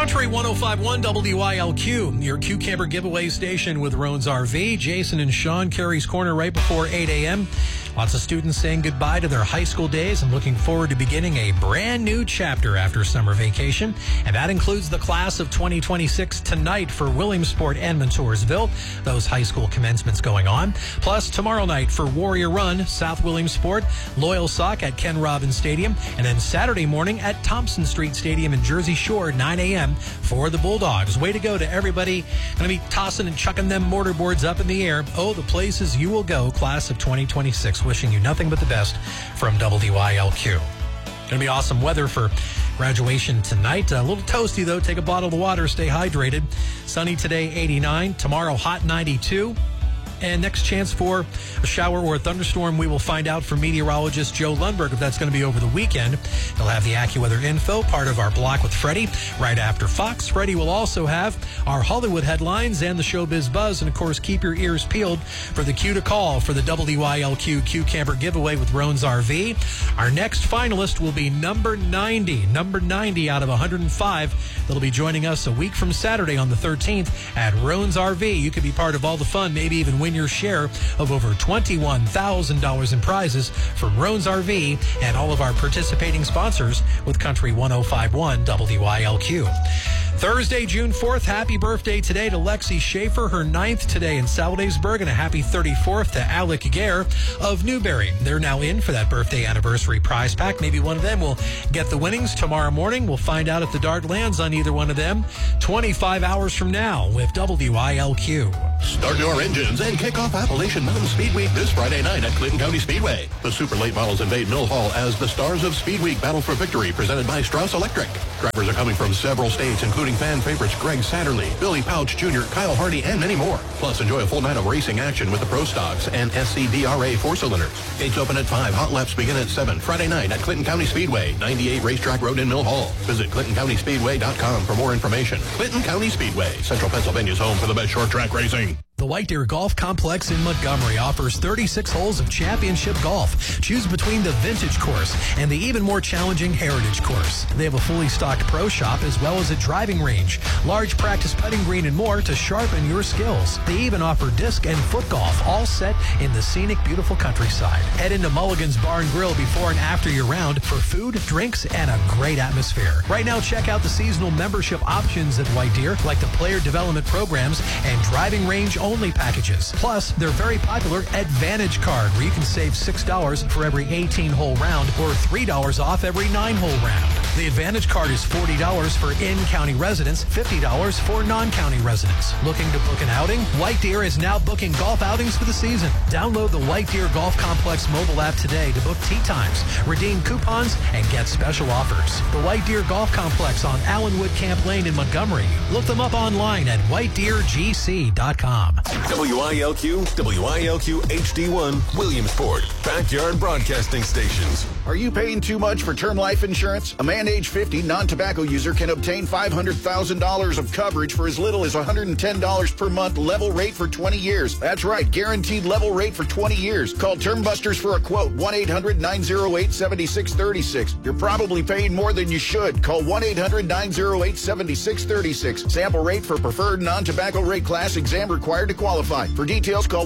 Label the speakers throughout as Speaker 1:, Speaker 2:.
Speaker 1: Country 105.1 WILQ, your Q Camper giveaway station with Roan's RV. Jason and Sean, Carrie's Corner right before 8 a.m. Lots of students saying goodbye to their high school days and looking forward to beginning a brand new chapter after summer vacation. And that includes the class of 2026 tonight for Williamsport and Montoursville. Those high school commencements going on. Plus tomorrow night for Warrior Run, South Williamsport, Loyal Sock at Ken Robbins Stadium. And then Saturday morning at Thompson Street Stadium in Jersey Shore, 9 a.m. for the Bulldogs. Way to go to everybody. Going to be tossing and chucking them mortarboards up in the air. Oh, the places you will go, class of 2026. Wishing you nothing but the best from WILQ. Going to be awesome weather for graduation tonight. A little toasty, though. Take a bottle of water. Stay hydrated. Sunny today, 89. Tomorrow, hot 92. And next chance for a shower or a thunderstorm, we will find out from meteorologist Joe Lundberg if that's going to be over the weekend. He'll have the AccuWeather info, part of our block with Freddie, right after Fox. Freddie will also have our Hollywood headlines and the Showbiz Buzz. And, of course, keep your ears peeled for the cue to call for the WILQ Q Camper giveaway with Roan's RV. Our next finalist will be number 90 out of 105. That'll be joining us a week from Saturday on the 13th at Roan's RV. You could be part of all the fun, maybe even win your share of over $21,000 in prizes from Roan's RV and all of our participating sponsors with Country 105.1 WILQ. Thursday, June 4th, happy birthday today to Lexi Schaefer, her 9th today in Salvadesburg, and a happy 34th to Alec Gare of Newberry. They're now in for that birthday anniversary prize pack. Maybe one of them will get the winnings tomorrow morning. We'll find out if the dart lands on either one of them 25 hours from now with WILQ.
Speaker 2: Start your engines and kick off Appalachian Mountain Speed Week this Friday night at Clinton County Speedway. The super late models invade Mill Hall as the stars of Speed Week battle for victory, presented by Strauss Electric. Drivers are coming from several states, including fan favorites Greg Satterley, Billy Pouch Jr., Kyle Hardy, and many more. Plus, enjoy a full night of racing action with the Pro Stocks and SCDRA 4-cylinders. Gates open at 5. Hot laps begin at 7. Friday night at Clinton County Speedway, 98 Racetrack Road in Mill Hall. Visit ClintonCountySpeedway.com for more information. Clinton County Speedway, Central Pennsylvania's home for the best short track racing.
Speaker 1: The White Deer Golf Complex in Montgomery offers 36 holes of championship golf. Choose between the Vintage Course and the even more challenging Heritage Course. They have a fully stocked pro shop as well as a driving range, large practice putting green, and more to sharpen your skills. They even offer disc and foot golf, all set in the scenic, beautiful countryside. Head into Mulligan's Bar and Grill before and after your round for food, drinks, and a great atmosphere. Right now, check out the seasonal membership options at White Deer, like the player development programs and driving range only packages. Plus, they're very popular Advantage Card, where you can save $6 for every 18-hole round or $3 off every 9-hole round. The Advantage Card is $40 for in-county residents, $50 for non-county residents. Looking to book an outing? White Deer is now booking golf outings for the season. Download the White Deer Golf Complex mobile app today to book tee times, redeem coupons, and get special offers. The White Deer Golf Complex on Allenwood Camp Lane in Montgomery. Look them up online at whitedeergc.com.
Speaker 3: WILQ, WILQ HD1, Williamsport, Backyard Broadcasting Stations.
Speaker 4: Are you paying too much for term life insurance? A man age 50, non-tobacco user can obtain $500,000 of coverage for as little as $110 per month, level rate for 20 years. That's right, guaranteed level rate for 20 years. Call Term Busters for a quote, 1-800-908-7636. You're probably paying more than you should. Call 1-800-908-7636. Sample rate for preferred non-tobacco rate class, exam required to qualify. For details, call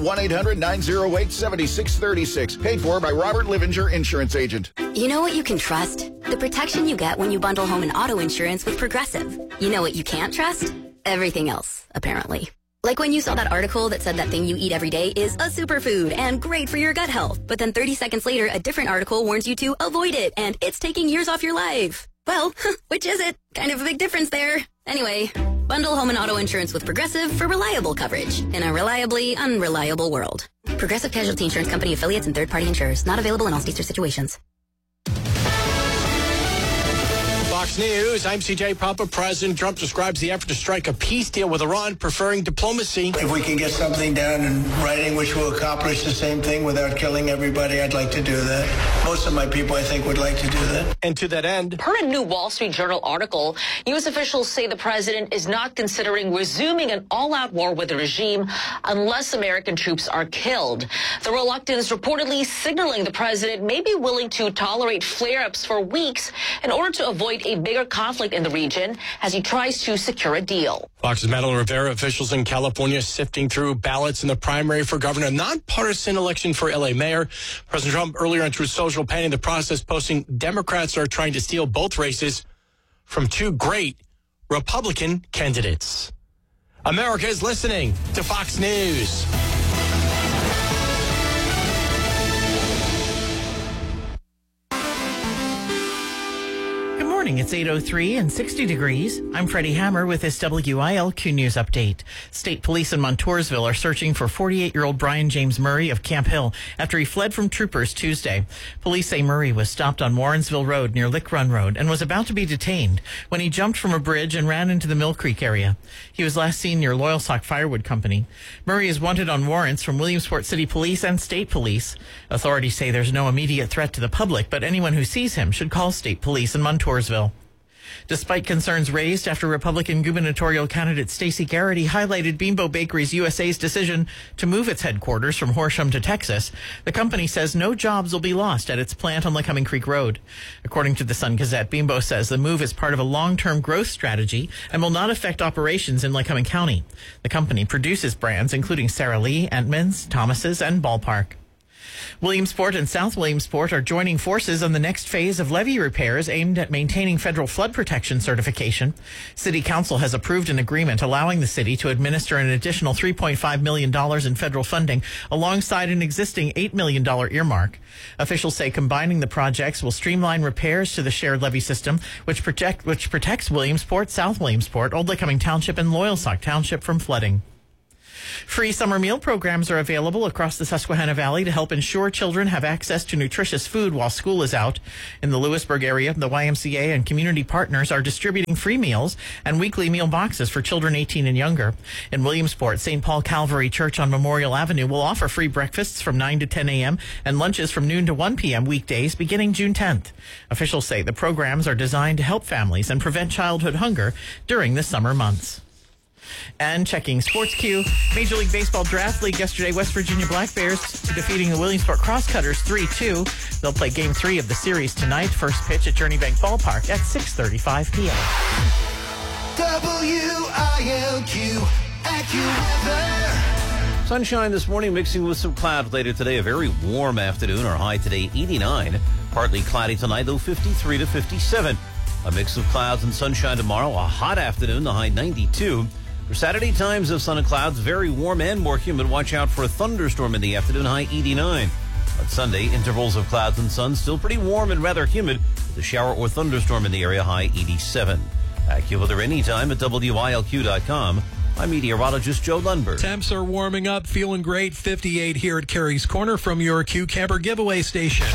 Speaker 4: 1-800-908-7636. Paid for by Robert Livinger, Insurance Agent.
Speaker 5: You know what you can trust? The protection you get when you bundle home and auto insurance with Progressive. You know what you can't trust? Everything else, apparently. Like when you saw that article that said that thing you eat every day is a superfood and great for your gut health. But then 30 seconds later, a different article warns you to avoid it and it's taking years off your life. Well, which is it? Kind of a big difference there. Anyway, bundle home and auto insurance with Progressive for reliable coverage in a reliably unreliable world. Progressive Casualty Insurance Company affiliates and third-party insurers. Not available in all states or situations.
Speaker 6: Fox News, I'm CJ Papa. President Trump describes the effort to strike a peace deal with Iran, preferring diplomacy.
Speaker 7: If we can get something down in writing which will accomplish the same thing without killing everybody, I'd like to do that. Most of my people, I think, would like to do that.
Speaker 6: And to that end,
Speaker 8: per a new Wall Street Journal article, U.S. officials say the president is not considering resuming an all-out war with the regime unless American troops are killed. The reluctance reportedly signaling the president may be willing to tolerate flare-ups for weeks in order to avoid a a bigger conflict in the region as he tries to secure a deal.
Speaker 6: Fox's Madeline Rivera, officials in California sifting through ballots in the primary for governor, nonpartisan election for L.A. mayor. President Trump earlier on Truth Social panning the process, posting Democrats are trying to steal both races from two great Republican candidates. America is listening to Fox News.
Speaker 9: It's 8:03 and 60 degrees. I'm Freddie Hammer with this WILQ News Update. State police in Montoursville are searching for 48-year-old Brian James Murray of Camp Hill after he fled from troopers Tuesday. Police say Murray was stopped on Warrensville Road near Lick Run Road and was about to be detained when he jumped from a bridge and ran into the Mill Creek area. He was last seen near Loyalsock Firewood Company. Murray is wanted on warrants from Williamsport City Police and State Police. Authorities say there's no immediate threat to the public, but anyone who sees him should call State Police in Montoursville. Despite concerns raised after Republican gubernatorial candidate Stacey Garrity highlighted Bimbo Bakeries USA's decision to move its headquarters from Horsham to Texas, the company says no jobs will be lost at its plant on Lycoming Creek Road. According to the Sun-Gazette, Bimbo says the move is part of a long-term growth strategy and will not affect operations in Lycoming County. The company produces brands including Sara Lee, Entmans, Thomas's, and Ballpark. Williamsport and South Williamsport are joining forces on the next phase of levee repairs aimed at maintaining federal flood protection certification. City Council has approved an agreement allowing the city to administer an additional $3.5 million in federal funding alongside an existing $8 million earmark. Officials say combining the projects will streamline repairs to the shared levee system, which protects Williamsport, South Williamsport, Old Lycoming Township, and Loyalsock Township from flooding. Free summer meal programs are available across the Susquehanna Valley to help ensure children have access to nutritious food while school is out. In the Lewisburg area, the YMCA and community partners are distributing free meals and weekly meal boxes for children 18 and younger. In Williamsport, St. Paul Calvary Church on Memorial Avenue will offer free breakfasts from 9 to 10 a.m. and lunches from noon to 1 p.m. weekdays beginning June 10th. Officials say the programs are designed to help families and prevent childhood hunger during the summer months. And checking Sports Q, Major League Baseball Draft League yesterday, West Virginia Black Bears defeating the Williamsport Crosscutters 3-2. They'll play Game 3 of the series tonight. First pitch at Journey Bank Ballpark at 6:35 p.m.
Speaker 10: WILQ AccuWeather.
Speaker 11: Sunshine this morning mixing with some clouds later today. A very warm afternoon. Our high today 89. Partly cloudy tonight, though 53 to 57. A mix of clouds and sunshine tomorrow. A hot afternoon, the high 92. For Saturday, times of sun and clouds, very warm and more humid. Watch out for a thunderstorm in the afternoon, high 89. On Sunday, intervals of clouds and sun, still pretty warm and rather humid, with a shower or thunderstorm in the area, high 87. AccuWeather anytime at WILQ.com. I'm meteorologist Joe Lundberg.
Speaker 1: Temps are warming up, feeling great. 58 here at Carey's Corner from your Q Camper giveaway station.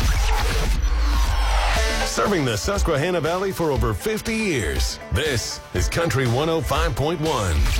Speaker 3: Serving the Susquehanna Valley for over 50 years. This is Country 105.1.